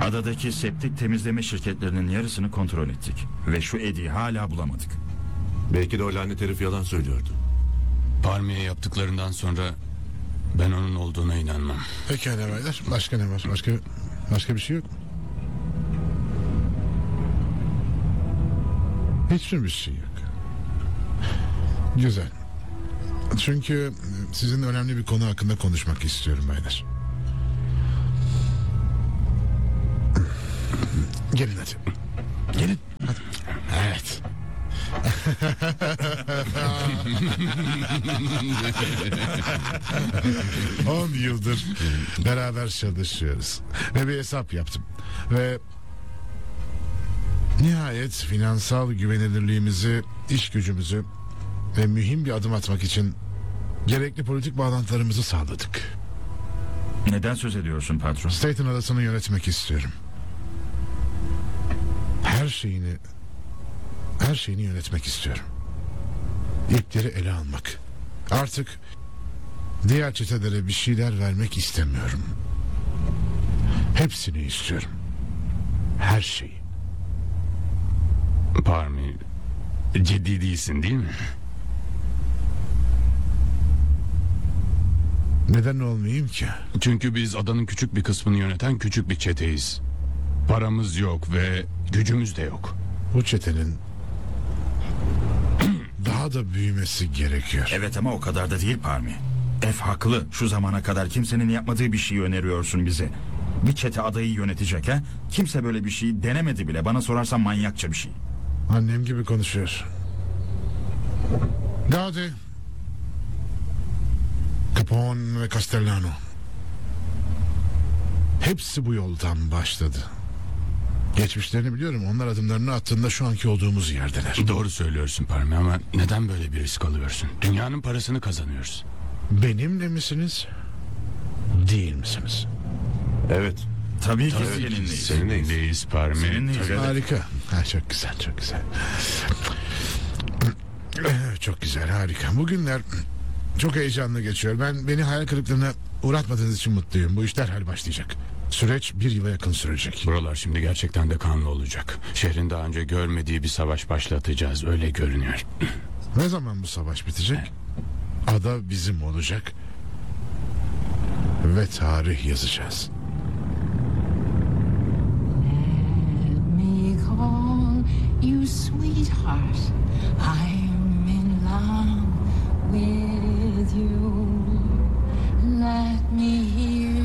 Adadaki septik temizleme şirketlerinin yarısını kontrol ettik. Ve şu Eddie'yi hala bulamadık. Belki de o lanet herif yalan söylüyordu. Parmi'ye yaptıklarından sonra ben onun olduğuna inanmam. Pekala baylar. Başka ne var? Başka bir şey yok mu? Hiçbir şey yok. Güzel. Çünkü sizinle önemli bir konu hakkında konuşmak istiyorum baylar. Gelin hadi. Gelin. Hadi. Evet. 10 yıldır beraber çalışıyoruz. Ve bir hesap yaptım. Ve nihayet finansal güvenilirliğimizi, iş gücümüzü ve mühim bir adım atmak için gerekli politik bağlantılarımızı sağladık. Neden söz ediyorsun patron? Staten adasını yönetmek istiyorum. Her şeyini yönetmek istiyorum. İpleri ele almak. Artık diğer çetelere bir şeyler vermek istemiyorum. Hepsini istiyorum. Her şeyi. Parmi, ciddi değilsin değil mi? Neden olmayayım ki? Çünkü biz adanın küçük bir kısmını yöneten küçük bir çeteyiz. Paramız yok ve gücümüz de yok. Bu çetenin daha da büyümesi gerekiyor. Evet ama o kadar da değil Parmi. F haklı. Şu zamana kadar kimsenin yapmadığı bir şeyi öneriyorsun bize. Bir çete adayı yönetecek ha? Kimse böyle bir şey denemedi bile. Bana sorarsan manyakça bir şey. Annem gibi konuşuyor. Gaudi, Capone ve Castellano. Hepsi bu yoldan başladı. Geçmişlerini biliyorum. Onlar adımlarını attığında şu anki olduğumuz yerdeler. Doğru söylüyorsun Parmi ama neden böyle bir risk alıyorsun? Dünyanın parasını kazanıyoruz. Benimle misiniz? Değil misiniz? Evet. Tabii ki Tabii ki seninleyiz. seninleyiz Parmi. Seninleyiz, evet. Harika. Ha, çok güzel, çok güzel. Çok güzel, harika. Bugünler çok heyecanlı geçiyor. Beni hayal kırıklığına uğratmadığınız için mutluyum. Bu iş derhal başlayacak. Süreç 1 yıla yakın sürecek. Buralar şimdi gerçekten de kanlı olacak. Şehrin daha önce görmediği bir savaş başlatacağız, öyle görünüyor. Ne zaman bu savaş bitecek? Ada bizim olacak. Ve tarih yazacağız. Let me call you sweetheart. I'm in love with you. Let me hear